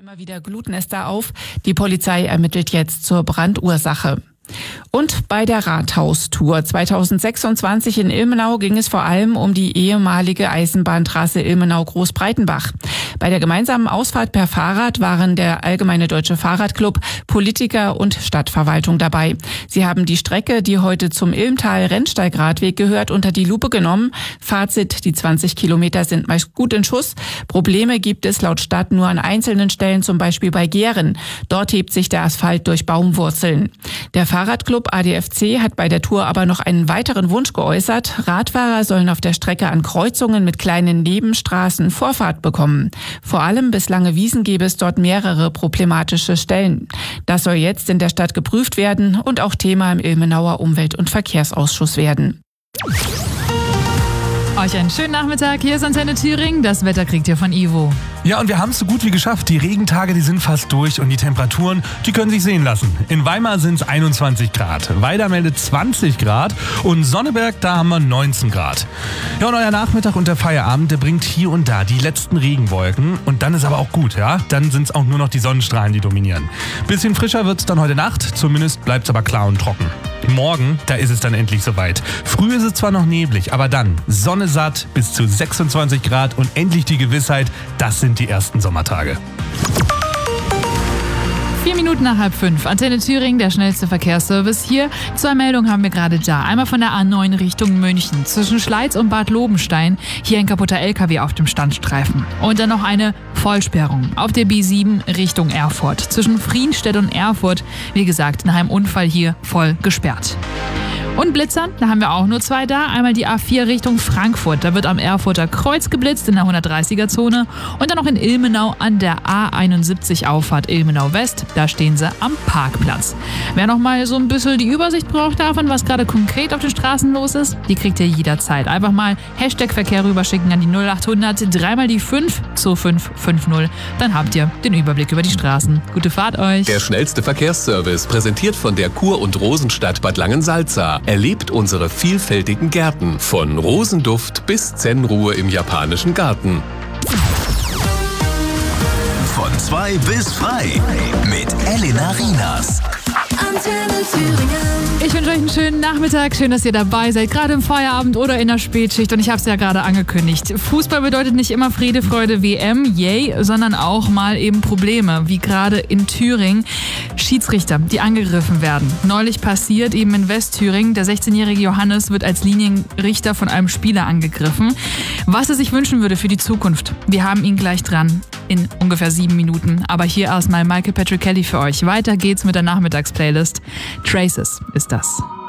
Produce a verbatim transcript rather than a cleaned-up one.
immer wieder Glutnester auf. Die Polizei ermittelt jetzt zur Brandursache. Und bei der Rathaustour zweitausendsechsundzwanzig in Ilmenau ging es vor allem um die ehemalige Eisenbahntrasse Ilmenau-Großbreitenbach. Bei der gemeinsamen Ausfahrt per Fahrrad waren der Allgemeine Deutsche Fahrradclub, Politiker und Stadtverwaltung dabei. Sie haben die Strecke, die heute zum Ilmtal-Rennsteigradweg gehört, unter die Lupe genommen. Fazit: Die zwanzig Kilometer sind meist gut in Schuss. Probleme gibt es laut Stadt nur an einzelnen Stellen, zum Beispiel bei Gehren. Dort hebt sich der Asphalt durch Baumwurzeln. Der Fahrradclub A D F C hat bei der Tour aber noch einen weiteren Wunsch geäußert. Radfahrer sollen auf der Strecke an Kreuzungen mit kleinen Nebenstraßen Vorfahrt bekommen. Vor allem bislang Wiesen gäbe es dort mehrere problematische Stellen. Das soll jetzt in der Stadt geprüft werden und auch Thema im Ilmenauer Umwelt- und Verkehrsausschuss werden. Euch einen schönen Nachmittag. Hier ist Antenne Thüringen. Das Wetter kriegt ihr von Ivo. Ja, und wir haben es so gut wie geschafft. Die Regentage, die sind fast durch und die Temperaturen, die können sich sehen lassen. In Weimar sind es einundzwanzig Grad, Weida meldet zwanzig Grad und Sonneberg, da haben wir neunzehn Grad. Ja, und euer Nachmittag und der Feierabend, der bringt hier und da die letzten Regenwolken. Und dann ist aber auch gut, ja? Dann sind es auch nur noch die Sonnenstrahlen, die dominieren. Bisschen frischer wird es dann heute Nacht, zumindest bleibt es aber klar und trocken. Morgen, da ist es dann endlich soweit. Früh ist es zwar noch neblig, aber dann Sonne satt bis zu sechsundzwanzig Grad und endlich die Gewissheit, das sind die ersten Sommertage. Vier Minuten nach halb fünf. Antenne Thüringen, der schnellste Verkehrsservice hier. Zwei Meldungen haben wir gerade da. Einmal von der A neun Richtung München. Zwischen Schleiz und Bad Lobenstein. Hier ein kaputter L K W auf dem Standstreifen. Und dann noch eine Vollsperrung auf der B sieben Richtung Erfurt. Zwischen Frienstedt und Erfurt. Wie gesagt, nach einem Unfall hier voll gesperrt. Und Blitzern, da haben wir auch nur zwei da. Einmal die A vier Richtung Frankfurt. Da wird am Erfurter Kreuz geblitzt in der hundertdreißiger-Zone. Und dann noch in Ilmenau an der A einundsiebzig Auffahrt Ilmenau West. Da stehen sie am Parkplatz. Wer noch mal so ein bisschen die Übersicht braucht davon, was gerade konkret auf den Straßen los ist, die kriegt ihr jederzeit. Einfach mal Hashtag Verkehr rüberschicken an die null achthundert, dreimal die fünf zu fünf fünf null. Dann habt ihr den Überblick über die Straßen. Gute Fahrt euch. Der schnellste Verkehrsservice, präsentiert von der Kur- und Rosenstadt Bad Langensalza. Erlebt unsere vielfältigen Gärten. Von Rosenduft bis Zen-Ruhe im japanischen Garten. Von zwei bis frei mit Elena Rienas. Antenne Thüringen. Ich wünsche euch einen schönen Nachmittag. Schön, dass ihr dabei seid, gerade im Feierabend oder in der Spätschicht. Und ich habe es ja gerade angekündigt. Fußball bedeutet nicht immer Friede, Freude, W M, yay, sondern auch mal eben Probleme, wie gerade in Thüringen. Schiedsrichter, die angegriffen werden. Neulich passiert eben in Westthüringen. Der sechzehnjährige Johannes wird als Linienrichter von einem Spieler angegriffen. Was er sich wünschen würde für die Zukunft, wir haben ihn gleich dran in ungefähr sieben Minuten. Aber hier erstmal Michael Patrick Kelly für euch. Weiter geht's mit der Nachmittagsplaylist. Traces ist das.